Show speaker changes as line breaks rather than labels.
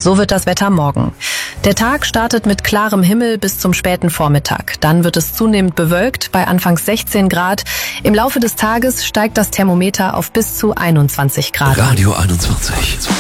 So wird das Wetter morgen. Der Tag startet mit klarem Himmel bis zum späten Vormittag. Dann wird es zunehmend bewölkt bei anfangs 16 Grad. Im Laufe des Tages steigt das Thermometer auf bis zu 21 Grad.
Radio 21.